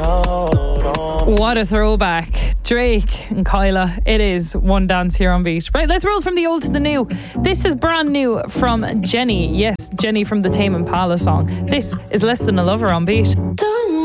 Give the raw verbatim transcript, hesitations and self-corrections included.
What a throwback. Drake and Kyla. It is One Dance here on Beat. Right, let's roll from the old to the new. This is brand new from Jenny. Yes, Jenny from the Tame Impala song. This is Less Than a Lover on Beat. Don't